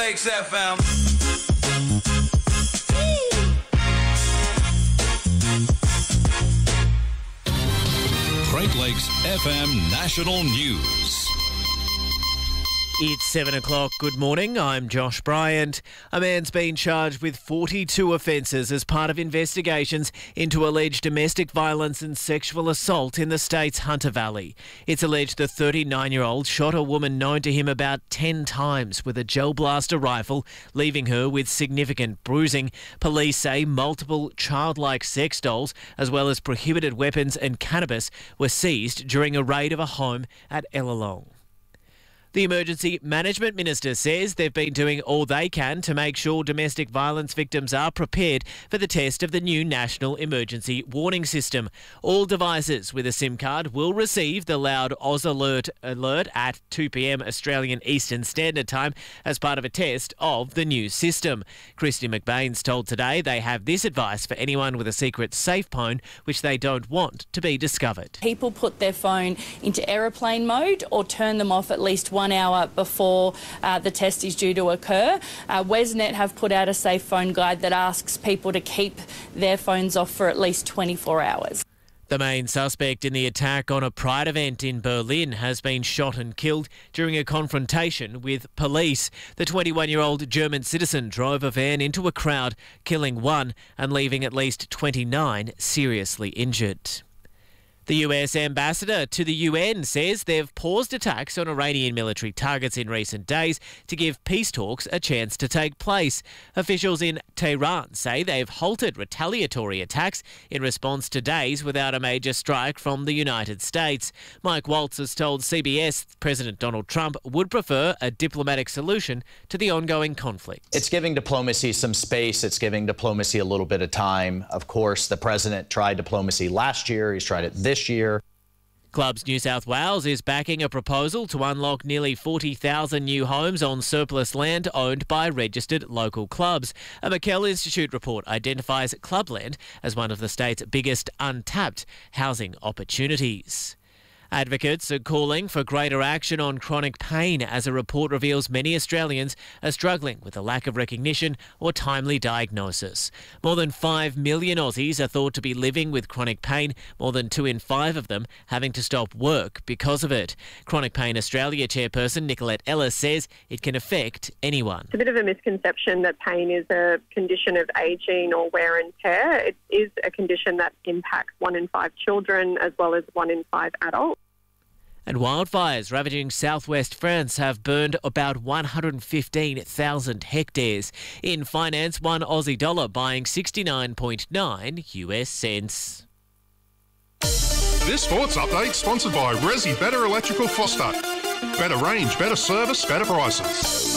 Lakes FM. Great Lakes FM National News. It's 7 o'clock. Good morning. I'm Josh Bryant. A man's been charged with 42 offences as part of investigations into alleged domestic violence and sexual assault in the state's Hunter Valley. It's alleged the 39-year-old shot a woman known to him about 10 times with a gel blaster rifle, leaving her with significant bruising. Police say multiple childlike sex dolls, as well as prohibited weapons and cannabis, were seized during a raid of a home at Ellalong. The Emergency Management Minister says they've been doing all they can to make sure domestic violence victims are prepared for the test of the new National Emergency Warning System. All devices with a SIM card will receive the loud Oz alert at 2 p.m. Australian Eastern Standard Time as part of a test of the new system. Christy McBain's told Today they have this advice for anyone with a secret safe phone which they don't want to be discovered. People put their phone into aeroplane mode or turn them off at least 1 hour before the test is due to occur. Wesnet have put out a safe phone guide that asks people to keep their phones off for at least 24 hours. The main suspect in the attack on a Pride event in Berlin has been shot and killed during a confrontation with police. The 21-year-old German citizen drove a van into a crowd, killing one and leaving at least 29 seriously injured. The US ambassador to the UN says they've paused attacks on Iranian military targets in recent days to give peace talks a chance to take place. Officials in Tehran say they've halted retaliatory attacks in response to days without a major strike from the United States. Mike Waltz has told CBS President Donald Trump would prefer a diplomatic solution to the ongoing conflict. It's giving diplomacy some space. It's giving diplomacy a little bit of time. Of course, the president tried diplomacy last year. He's tried it this year. Clubs New South Wales is backing a proposal to unlock nearly 40,000 new homes on surplus land owned by registered local clubs. A McKell Institute report identifies clubland as one of the state's biggest untapped housing opportunities. Advocates are calling for greater action on chronic pain as a report reveals many Australians are struggling with a lack of recognition or timely diagnosis. More than 5 million Aussies are thought to be living with chronic pain, more than 2 in 5 of them having to stop work because of it. Chronic Pain Australia chairperson Nicolette Ellis says it can affect anyone. It's a bit of a misconception that pain is a condition of ageing or wear and tear. It is a condition that impacts 1 in 5 children as well as 1 in 5 adults. And wildfires ravaging southwest France have burned about 115,000 hectares. In finance, one Aussie dollar buying 69.9 US cents. This sports update sponsored by Resi Better Electrical Foster. Better range, better service, better prices.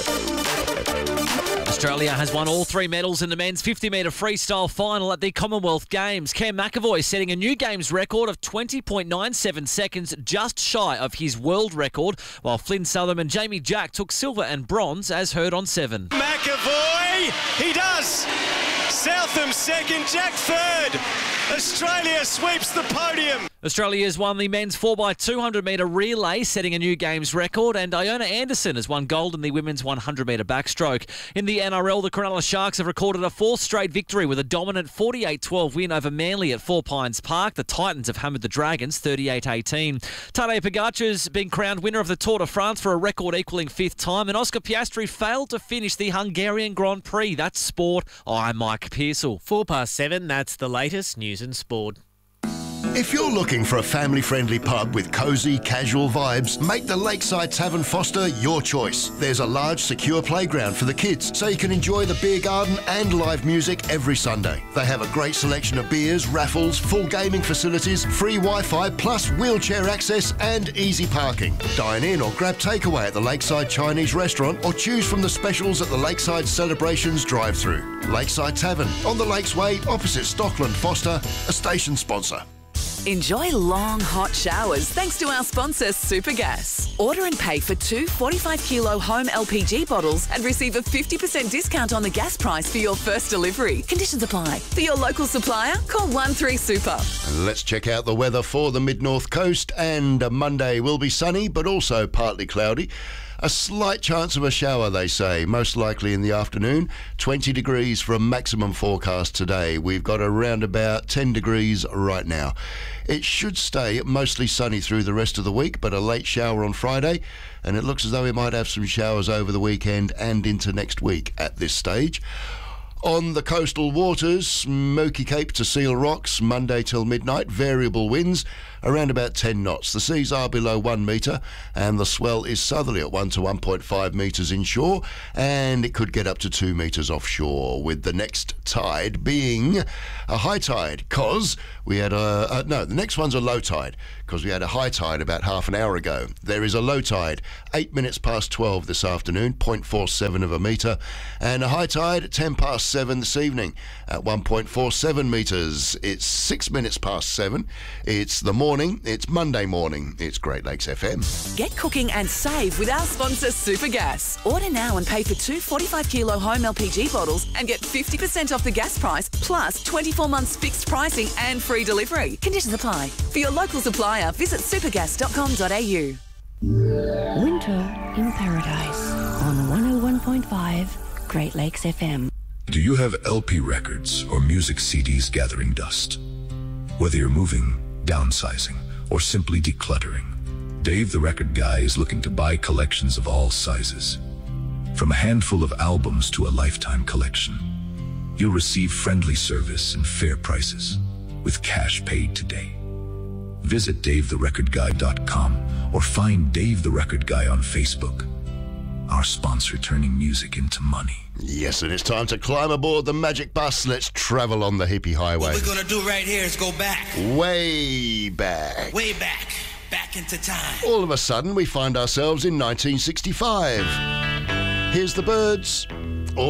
Australia has won all 3 medals in the men's 50-metre freestyle final at the Commonwealth Games. Cam McAvoy setting a new games record of 20.97 seconds, just shy of his world record, while Flynn Southam and Jamie Jack took silver and bronze, as heard on 7. McAvoy, he does! Southam second, Jack third. Australia sweeps the podium. Australia has won the men's 4x200-metre relay, setting a new games record, and Iona Anderson has won gold in the women's 100-metre backstroke. In the NRL, the Cronulla Sharks have recorded a 4th straight victory with a dominant 48-12 win over Manly at Four Pines Park. The Titans have hammered the Dragons 38-18. Tadej Pogacar's been crowned winner of the Tour de France for a record-equalling 5th time, and Oscar Piastri failed to finish the Hungarian Grand Prix. That's sport. I'm Mike Pearsall. 7:04, that's the latest news and sport. If you're looking for a family-friendly pub with cosy, casual vibes, make the Lakeside Tavern Foster your choice. There's a large, secure playground for the kids, so you can enjoy the beer garden and live music every Sunday. They have a great selection of beers, raffles, full gaming facilities, free Wi-Fi, plus wheelchair access and easy parking. Dine in or grab takeaway at the Lakeside Chinese Restaurant or choose from the specials at the Lakeside Celebrations drive-thru. Lakeside Tavern, on the Lakes Way, opposite Stockland Foster, a station sponsor. Enjoy long, hot showers thanks to our sponsor, Supergas. Order and pay for 2 45-kilo home LPG bottles and receive a 50% discount on the gas price for your first delivery. Conditions apply. For your local supplier, call 13Super. And let's check out the weather for the mid-north coast. And Monday will be sunny, but also partly cloudy. A slight chance of a shower, they say, most likely in the afternoon. 20 degrees for a maximum forecast today. We've got around about 10 degrees right now. It should stay mostly sunny through the rest of the week, but a late shower on Friday, and it looks as though we might have some showers over the weekend and into next week at this stage. On the coastal waters, Smoky Cape to Seal Rocks, Monday till midnight, variable winds, around about 10 knots. The seas are below 1 metre, and the swell is southerly at 1 to 1.5 metres inshore, and it could get up to 2 metres offshore, with the next tide being a high tide, because we had the next one's a low tide, because we had a high tide about half an hour ago. There is a low tide, 8 minutes past 12 this afternoon, 0.47 of a metre, and a high tide at 10 past 7 this evening at 1.47 metres. It's 6 minutes past 7. It's the morning. It's Monday morning. It's Great Lakes FM. Get cooking and save with our sponsor Supergas. Order now and pay for 2 45-kilo home LPG bottles and get 50% off the gas price, plus 24 months fixed pricing and free delivery. Conditions apply. For your local supplier, visit supergas.com.au. Winter in Paradise on 101.5 Great Lakes FM. Do you have LP records or music CDs gathering dust? Whether you're moving, downsizing, or simply decluttering, Dave the Record Guy is looking to buy collections of all sizes. From a handful of albums to a lifetime collection, you'll receive friendly service and fair prices with cash paid today. Visit DaveTheRecordGuy.com or find Dave the Record Guy on Facebook. Our sponsor, turning music into money. Yes, and it's time to climb aboard the magic bus. Let's travel on the hippie highway. What we're going to do right here is go back. Way back. Way back. Back into time. All of a sudden, we find ourselves in 1965. Here's the Byrds.